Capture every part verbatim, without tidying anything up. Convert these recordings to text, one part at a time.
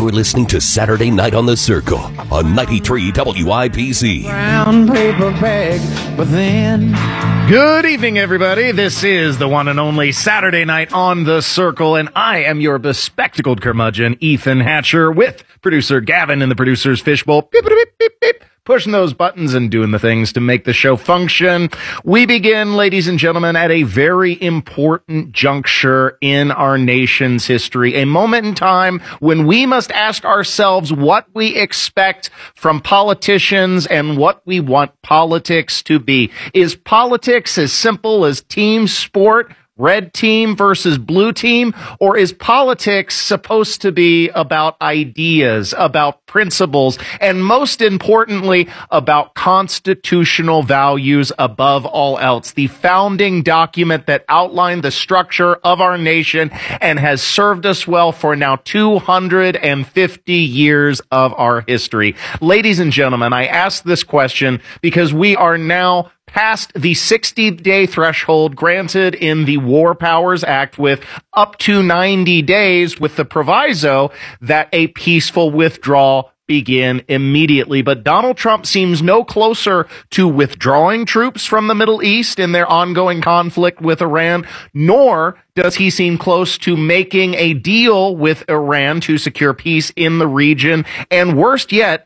You're listening to Saturday Night on the Circle on ninety-three W I B C. Brown paper bag, but then... Good evening, everybody. This is the one and only Saturday Night on the Circle, and I am your bespectacled curmudgeon, Ethan Hatcher, with producer Gavin in the producer's fishbowl. Beep, beep, beep, beep, beep. Pushing those buttons and doing the things to make the show function. We begin, ladies and gentlemen, at a very important juncture in our nation's history, a moment in time when we must ask ourselves what we expect from politicians and what we want politics to be. Is politics as simple as team sport, red team versus blue team, or is politics supposed to be about ideas, about principles, and most importantly, about constitutional values above all else? The founding document that outlined the structure of our nation and has served us well for now two hundred fifty years of our history. Ladies and gentlemen, I ask this question because we are now past the sixty-day threshold granted in the War Powers Act, with up to ninety days, with the proviso that a peaceful withdrawal begin immediately. But Donald Trump seems no closer to withdrawing troops from the Middle East in their ongoing conflict with Iran, nor does he seem close to making a deal with Iran to secure peace in the region. And worst yet,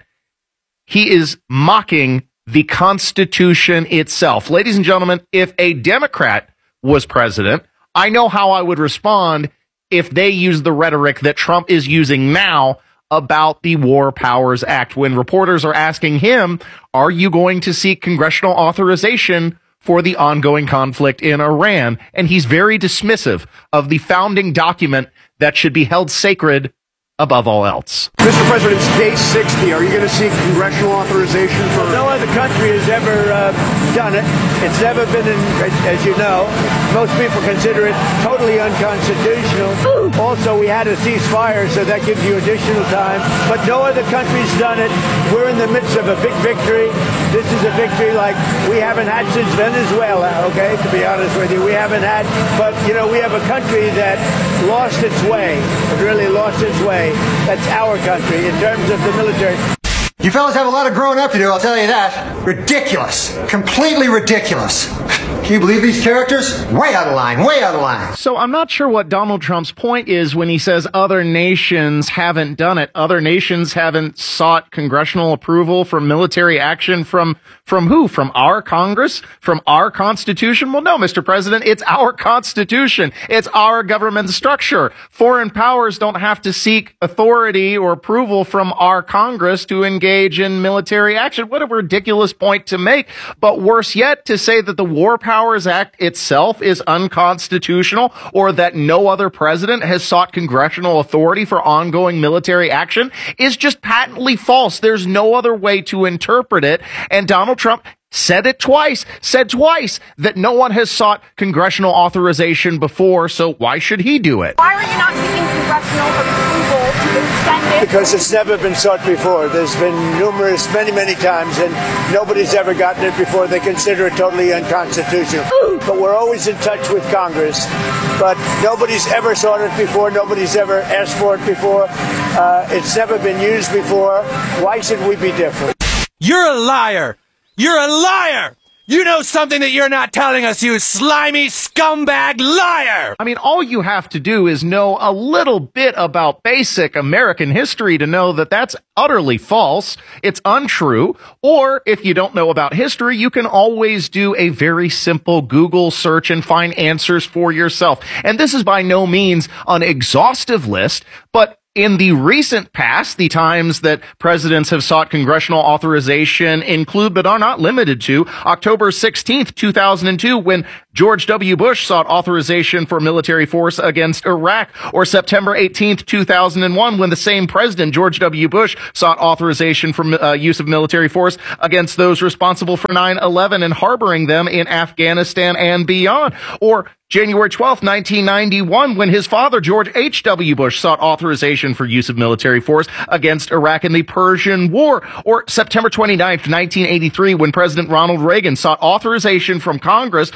he is mocking the Constitution itself. Ladies and gentlemen, if a Democrat was president, I know how I would respond if they used the rhetoric that Trump is using now about the War Powers Act, when reporters are asking him, are you going to seek congressional authorization for the ongoing conflict in Iran? And he's very dismissive of the founding document that should be held sacred above all else. Mister President, it's day sixty. Are you going to seek congressional authorization for... No other country has ever uh, done it. It's never been, in, as you know, most people consider it totally unconstitutional. Also, we had a ceasefire, so that gives you additional time. But no other country's done it. We're in the midst of a big victory. This is a victory like we haven't had since Venezuela, okay, to be honest with you. We haven't had, but, you know, we have a country that lost its way. It really lost its way. That's our country in terms of the military. You fellas have a lot of growing up to do, I'll tell you that. Ridiculous. Completely ridiculous. Can you believe these characters? Way out of line, way out of line. So I'm not sure what Donald Trump's point is when he says other nations haven't done it. Other nations haven't sought congressional approval for military action from from who? From our Congress? From our Constitution? Well, no, Mister President, it's our Constitution. It's our government structure. Foreign powers don't have to seek authority or approval from our Congress to engage in military action. What a ridiculous point to make. But worse yet, to say that the War Powers Act itself is unconstitutional, or that no other president has sought congressional authority for ongoing military action, is just patently false. There's no other way to interpret it. And Donald Trump said it twice, said twice that no one has sought congressional authorization before, so why should he do it? Why are you not seeking congressional approval to extend it? Because it's never been sought before. There's been numerous, many, many times, and nobody's ever gotten it before. They consider it totally unconstitutional. But we're always in touch with Congress. But nobody's ever sought it before. Nobody's ever asked for it before. Uh, it's never been used before. Why should we be different? You're a liar! You're a liar! You know something that you're not telling us, you slimy scumbag liar! I mean, all you have to do is know a little bit about basic American history to know that that's utterly false. It's untrue. Or if you don't know about history, you can always do a very simple Google search and find answers for yourself. And this is by no means an exhaustive list, but in the recent past, the times that presidents have sought congressional authorization include, but are not limited to, October sixteenth, two thousand two, when George W. Bush sought authorization for military force against Iraq, or September eighteenth, two thousand one, when the same president, George W. Bush, sought authorization for uh, use of military force against those responsible for nine eleven and harboring them in Afghanistan and beyond, or January twelfth, nineteen ninety-one, when his father, George H W. Bush, sought authorization for use of military force against Iraq in the Persian War, or September twenty-ninth, nineteen eighty-three, when President Ronald Reagan sought authorization from Congress for U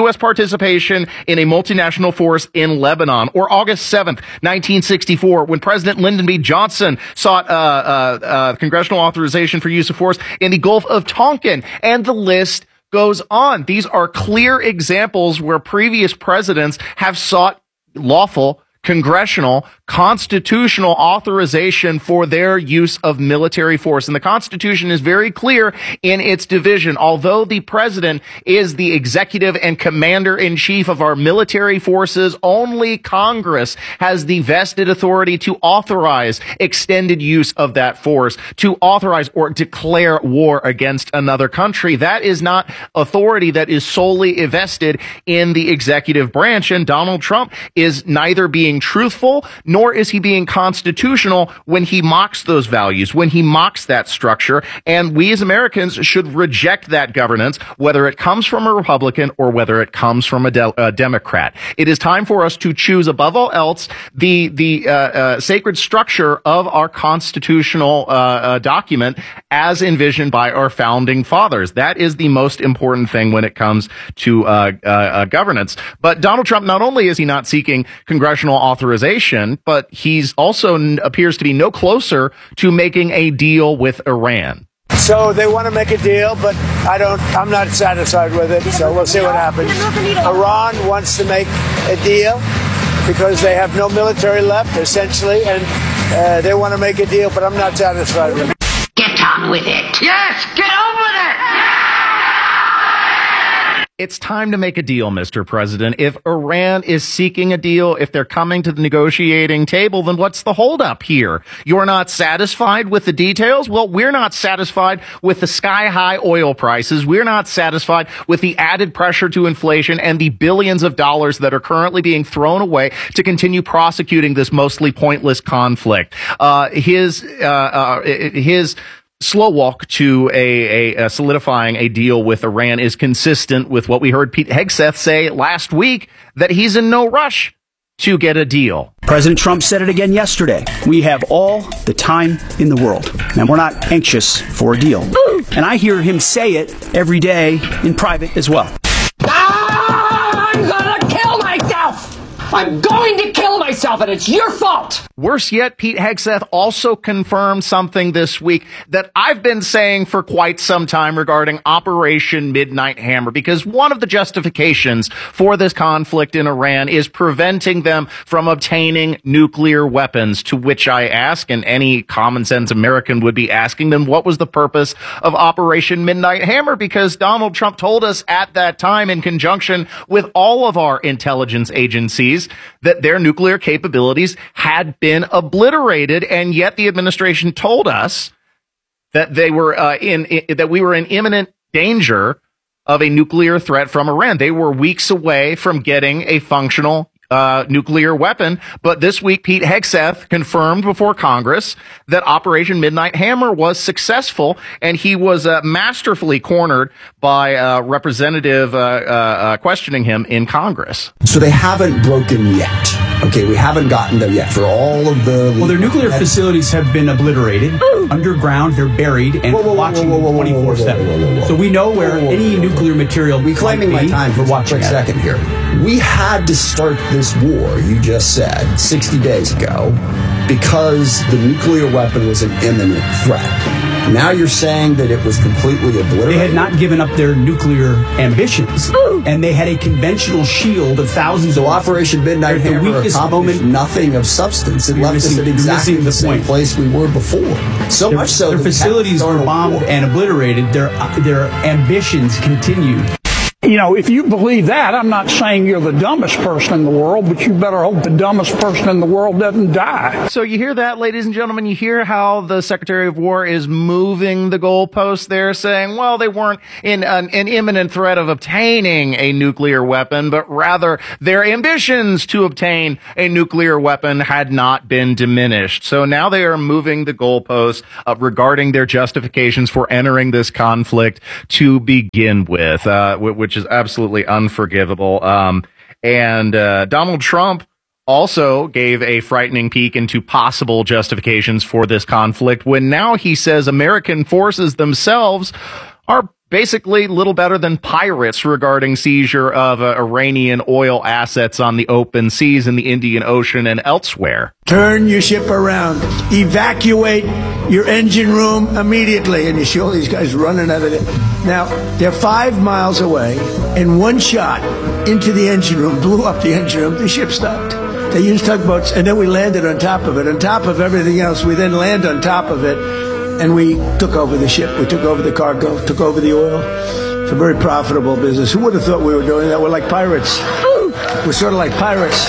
U S participation in a multinational force in Lebanon. Or August seventh, nineteen sixty-four, when President Lyndon B. Johnson sought uh, uh, uh, congressional authorization for use of force in the Gulf of Tonkin. And the list goes on. These are clear examples where previous presidents have sought lawful congressional, constitutional authorization for their use of military force. And the Constitution is very clear in its division. Although the president is the executive and commander-in-chief of our military forces, only Congress has the vested authority to authorize extended use of that force, to authorize or declare war against another country. That is not authority that is solely vested in the executive branch. And Donald Trump is neither being truthful, nor is he being constitutional when he mocks those values, when he mocks that structure. And we as Americans should reject that governance, whether it comes from a Republican or whether it comes from a, de- a Democrat. It is time for us to choose, above all else, the the uh, uh, sacred structure of our constitutional uh, uh, document as envisioned by our founding fathers. That is the most important thing when it comes to uh, uh, uh, governance. But Donald Trump, not only is he not seeking congressional authorization, but he's also n- appears to be no closer to making a deal with Iran. So they want to make a deal, but I don't, I'm not satisfied with it. So we'll see what happens. Iran wants to make a deal because they have no military left, essentially, and uh, they want to make a deal, but I'm not satisfied with it. Get on with it. Yes, get on with it. It's time to make a deal, Mister President. If Iran is seeking a deal, if they're coming to the negotiating table, then what's the holdup here? You're not satisfied with the details? Well, we're not satisfied with the sky-high oil prices. We're not satisfied with the added pressure to inflation and the billions of dollars that are currently being thrown away to continue prosecuting this mostly pointless conflict. Uh, his, uh, uh, his, slow walk to a, a, a solidifying a deal with Iran is consistent with what we heard Pete Hegseth say last week, that he's in no rush to get a deal. President Trump said it again yesterday. We have all the time in the world, and we're not anxious for a deal. And I hear him say it every day in private as well. Ah, I'm gonna kill myself! I'm going to kill myself, and it's your fault! Worse yet, Pete Hegseth also confirmed something this week that I've been saying for quite some time regarding Operation Midnight Hammer, because one of the justifications for this conflict in Iran is preventing them from obtaining nuclear weapons, to which I ask, and any common sense American would be asking, then what was the purpose of Operation Midnight Hammer? Because Donald Trump told us at that time, in conjunction with all of our intelligence agencies, that their nuclear capabilities had been obliterated, and yet the administration told us that they were uh, in, in that we were in imminent danger of a nuclear threat from Iran. They were weeks away from getting a functional uh, nuclear weapon. But this week, Pete Hegseth confirmed before Congress that Operation Midnight Hammer was successful, and he was uh, masterfully cornered by a uh, representative uh, uh, uh, questioning him in Congress. So they haven't broken yet. Okay, we haven't gotten there yet for all of the... Well, their nuclear facilities have been obliterated. Ooh. Underground, they're buried and whoa, whoa, watching twenty-four seven. So we know where whoa, whoa, any nuclear material we claiming my time for one quick second here. We had to start this war, you just said, sixty days ago, because the nuclear weapon was an imminent threat. Now you're saying that it was completely obliterated? They had not given up their nuclear ambitions, Ooh. and they had a conventional shield of thousands so of... So Operation Midnight Hammer accomplished moment, nothing of substance. It left missing, us at exactly the, the same point. place we were before. So their, much so their that facilities were bombed war. and obliterated. Their, their ambitions continued. You know, if you believe that, I'm not saying you're the dumbest person in the world, but you better hope the dumbest person in the world doesn't die. So you hear that, ladies and gentlemen? You hear how the Secretary of War is moving the goalposts there, saying, well, they weren't in an, an imminent threat of obtaining a nuclear weapon, but rather their ambitions to obtain a nuclear weapon had not been diminished. So now they are moving the goalposts uh, regarding their justifications for entering this conflict to begin with, uh, which is absolutely unforgivable. Um, and uh, Donald Trump also gave a frightening peek into possible justifications for this conflict when now he says American forces themselves are basically little better than pirates regarding seizure of uh, Iranian oil assets on the open seas in the Indian Ocean and elsewhere. Turn your ship around. Evacuate your engine room immediately. And you see all these guys running out of it. Now, they're five miles away, and one shot into the engine room blew up the engine room. The ship stopped. They used tugboats, and then we landed on top of it. On top of everything else, we then land on top of it, and we took over the ship. We took over the cargo, took over the oil. It's a very profitable business. Who would have thought we were doing that? We're like pirates. We're sort of like pirates.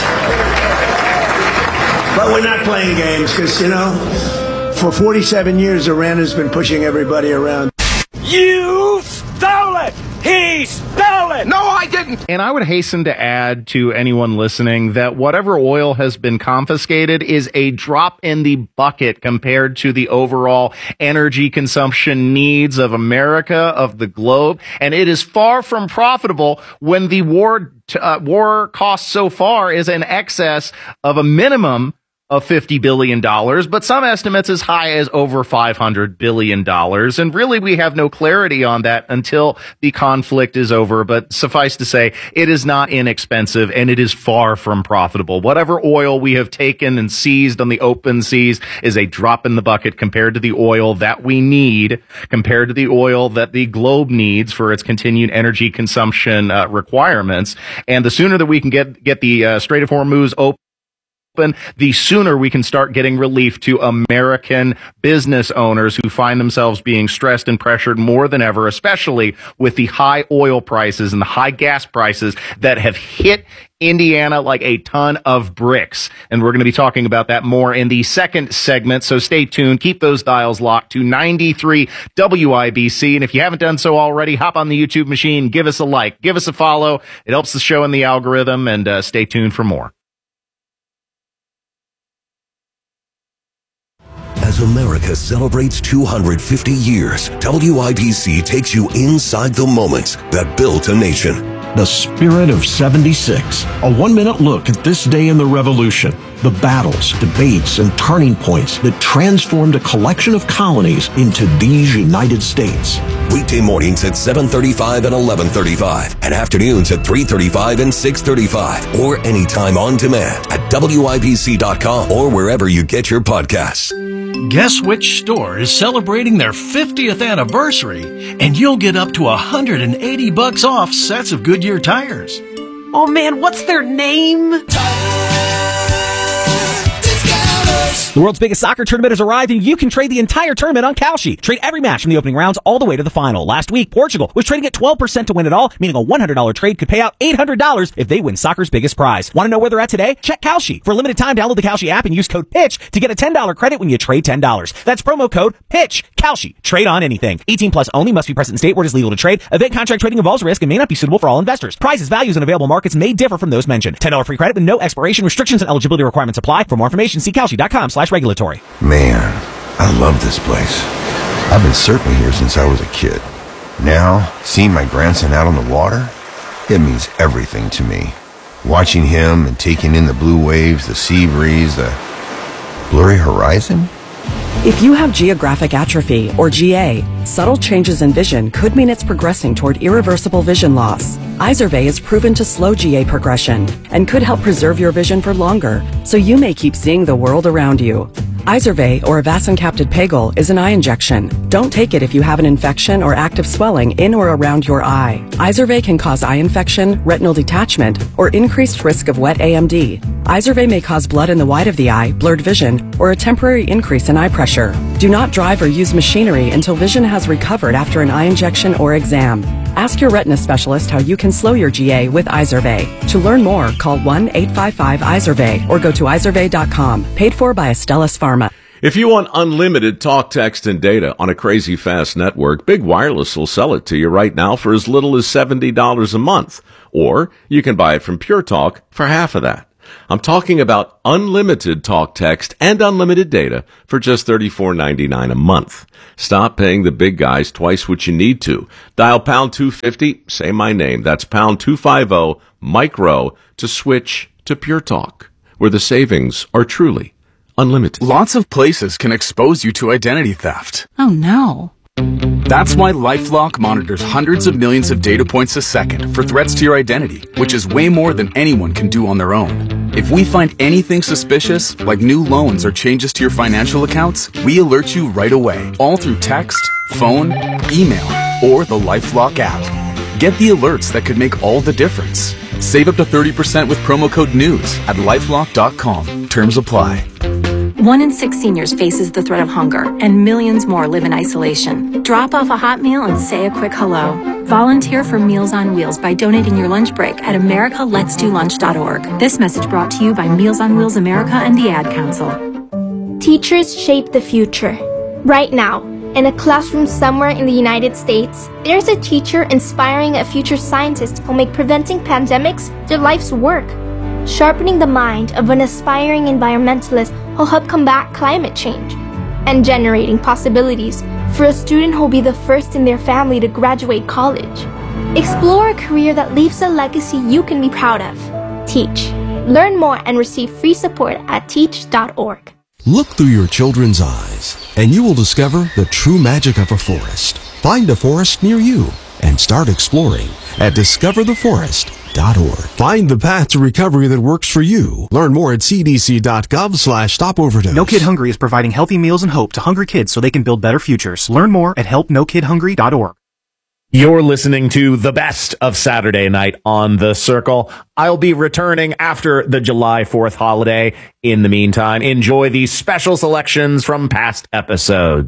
But we're not playing games because, you know, for forty-seven years, Iran has been pushing everybody around. You stole it! He stole it! No, I didn't! And I would hasten to add to anyone listening that whatever oil has been confiscated is a drop in the bucket compared to the overall energy consumption needs of America, of the globe, and it is far from profitable when the war, uh, war cost so far is in excess of a minimum of fifty billion dollars, but some estimates as high as over five hundred billion dollars. And really, we have no clarity on that until the conflict is over. But suffice to say, it is not inexpensive and it is far from profitable. Whatever oil we have taken and seized on the open seas is a drop in the bucket compared to the oil that we need, compared to the oil that the globe needs for its continued energy consumption uh, requirements. And the sooner that we can get, get the uh, Strait of Hormuz open, the sooner we can start getting relief to American business owners who find themselves being stressed and pressured more than ever, especially with the high oil prices and the high gas prices that have hit Indiana like a ton of bricks. And we're going to be talking about that more in the second segment. So stay tuned. Keep those dials locked to ninety-three W I B C. And if you haven't done so already, hop on the YouTube machine, give us a like, give us a follow. It helps the show in the algorithm, and uh, stay tuned for more. As America celebrates two hundred fifty years, W I B C takes you inside the moments that built a nation. The Spirit of seventy-six, a one-minute look at this day in the Revolution, the battles, debates, and turning points that transformed a collection of colonies into these United States. Weekday mornings at seven thirty-five and eleven thirty-five, and afternoons at three thirty-five and six thirty-five, or anytime on demand at W I B C dot com or wherever you get your podcasts. Guess which store is celebrating their fiftieth anniversary, and you'll get up to one hundred eighty bucks off sets of Goodyear tires. Oh man, what's their name? The world's biggest soccer tournament has arrived, and you can trade the entire tournament on Kalshi. Trade every match from the opening rounds all the way to the final. Last week, Portugal was trading at twelve percent to win it all, meaning a one hundred dollars trade could pay out eight hundred dollars if they win soccer's biggest prize. Want to know where they're at today? Check Kalshi. For a limited time, download the Kalshi app and use code PITCH to get a ten dollars credit when you trade ten dollars. That's promo code PITCH. Kalshi. Trade on anything. eighteen plus only. Must be present in state where it is legal to trade. Event contract trading involves risk and may not be suitable for all investors. Prices, values, and available markets may differ from those mentioned. ten dollars free credit with no expiration. Restrictions and eligibility requirements apply. For more information, see Kalshi dot com slash regulatory. Man, I love this place. I've been surfing here since I was a kid. Now, seeing my grandson out on the water, it means everything to me. Watching him and taking in the blue waves, the sea breeze, the blurry horizon. If you have geographic atrophy, or G A, subtle changes in vision could mean it's progressing toward irreversible vision loss. Izervay is proven to slow G A progression and could help preserve your vision for longer, so you may keep seeing the world around you. Izervay, or avacincaptad pegol, is an eye injection. Don't take it if you have an infection or active swelling in or around your eye. Izervay can cause eye infection, retinal detachment, or increased risk of wet A M D. Izervay may cause blood in the white of the eye, blurred vision, or a temporary increase in eye pressure. Do not drive or use machinery until vision has recovered after an eye injection or exam. Ask your retina specialist how you can slow your G A with Izervay. To learn more, call one eight five five Izervay or go to Izervay dot com. Paid for by Astellas Pharma. If you want unlimited talk, text, and data on a crazy fast network, Big Wireless will sell it to you right now for as little as seventy dollars a month. Or you can buy it from Pure Talk for half of that. I'm talking about unlimited talk, text, and unlimited data for just thirty-four ninety-nine a month. Stop paying the big guys twice what you need to. Dial pound two fifty, say my name. That's pound two fifty, micro, to switch to Pure Talk, where the savings are truly unlimited. Lots of places can expose you to identity theft. Oh no. That's why LifeLock monitors hundreds of millions of data points a second for threats to your identity, which is way more than anyone can do on their own. If we find anything suspicious, like new loans or changes to your financial accounts, we alert you right away, all through text, phone, email, or the LifeLock app. Get the alerts that could make all the difference. Save up to thirty percent with promo code NEWS at lifelock dot com. Terms apply. One in six seniors faces the threat of hunger, and millions more live in isolation. Drop off a hot meal and say a quick hello. Volunteer for Meals on Wheels by donating your lunch break at america lets do lunch dot org. This message brought to you by Meals on Wheels America and the Ad Council. Teachers shape the future. Right now, in a classroom somewhere in the United States, there's a teacher inspiring a future scientist who'll make preventing pandemics their life's work. Sharpening the mind of an aspiring environmentalist who'll help combat climate change. And generating possibilities for a student who'll be the first in their family to graduate college. Explore a career that leaves a legacy you can be proud of. Teach. Learn more and receive free support at teach dot org. Look through your children's eyes, and you will discover the true magic of a forest. Find a forest near you and start exploring at discover the forest dot org. Find the path to recovery that works for you. Learn more at c d c dot gov slash stop overdose. No Kid Hungry is providing healthy meals and hope to hungry kids so they can build better futures. Learn more at help no kid hungry dot org. You're listening to the best of Saturday night on The Circle. I'll be returning after the July fourth holiday. In the meantime, enjoy these special selections from past episodes.